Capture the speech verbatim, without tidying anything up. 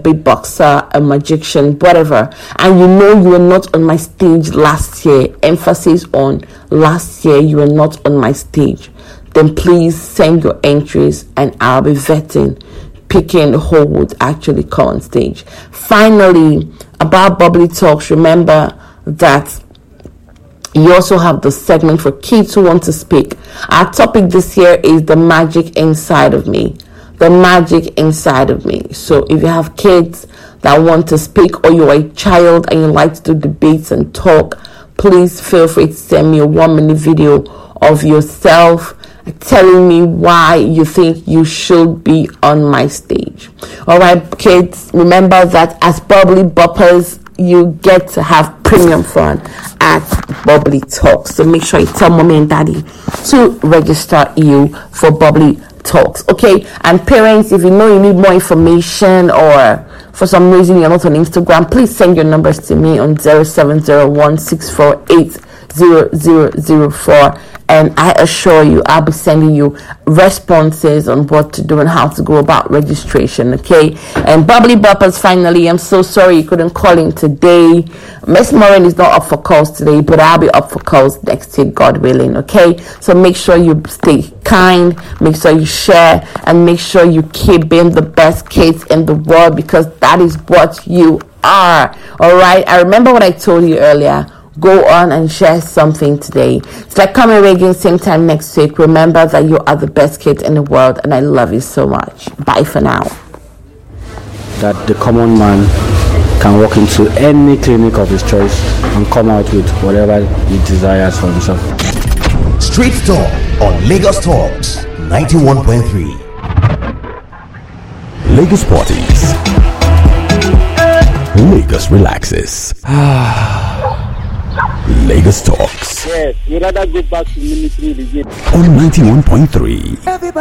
beatboxer, a magician, whatever, and you know you were not on my stage last year, emphasis on last year you were not on my stage, then please send your entries and I'll be vetting, picking who would actually come on stage. Finally, about Bubbly Talks, remember that you also have the segment for kids who want to speak. Our topic this year is the magic inside of me. The magic inside of me. So if you have kids that want to speak, or you're a child and you like to do debates and talk, please feel free to send me a one minute video of yourself telling me why you think you should be on my stage. All right, kids, remember that as Bubbly Boppers, you get to have premium fun at Bubbly Talks. So make sure you tell mommy and daddy to register you for Bubbly Talks. Okay, and parents, if you know you need more information, or for some reason you're not on Instagram, please send your numbers to me on zero seven zero one six four eight zero zero zero four, and I assure you I'll be sending you responses on what to do and how to go about registration. Okay, and Bubbly Boppers, finally, I'm so sorry you couldn't call in today. Miss Maureen is not up for calls today, but I'll be up for calls next week, God willing. Okay, so make sure you stay kind, make sure you share, and make sure you keep being the best kids in the world, because that is what you are. All right, I remember what I told you earlier. Go on and share something today. It's like coming again same time next week. Remember that you are the best kid in the world, and I love you so much. Bye for now. That the common man can walk into any clinic of his choice and come out with whatever he desires for himself. Street Talk on Lagos Talks ninety-one point three. Lagos Parties. Lagos relaxes. Lagos Talks. Yes, we rather go back to military regime. On ninety-one point three. Everybody